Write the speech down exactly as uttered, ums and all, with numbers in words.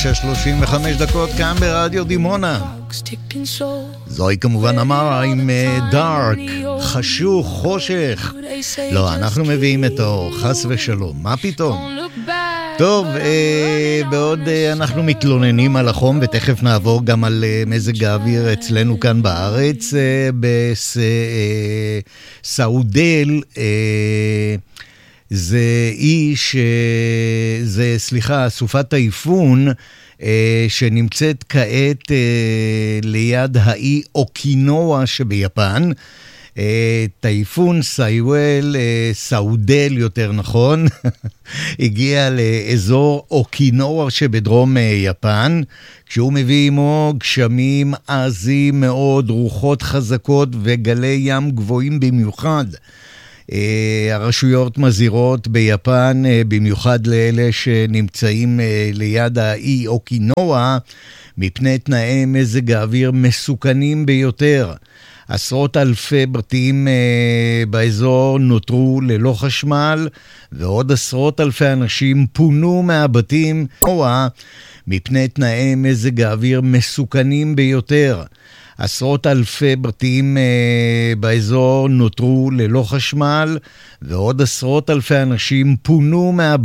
תשע שלושים וחמש דקות כאן ברדיו דימונה. זוהי כמובן אמרה עם דארק, חשוך, חושך. לא, אנחנו מביאים את האור, חס ושלום, מה פתאום? טוב, אה, בעוד אה, אנחנו מתלוננים על החום, ותכף נעבור גם על אה, מזג האוויר אצלנו כאן בארץ, אה, בסעודל, אה, זה איש, אה, זה, סליחה, סופת טייפון, אה, שנמצאת כעת אה, ליד האי אוקינאווה שביפן, טייפון סאיוול, סעודל יותר נכון, הגיע לאזור אוקינאווה שבדרום יפן, כשהוא מביא עמו גשמים עזים מאוד, רוחות חזקות וגלי ים גבוהים במיוחד. הרשויות מזהירות ביפן, במיוחד לאלה שנמצאים ליד האי אוקינאווה, מפני תנאי מזג האוויר מסוכנים ביותר. עשרות אלפי בתים אה, באזור נותרו ללא חשמל, ועוד עשרות אלפי אנשים פונו מהבתים מפני תנאי מזג האוויר מסוכנים ביותר. עשרות אלפי בתים אה, באזור נותרו ללא חשמל, ועוד עשרות אלפי אנשים פונו מהבתים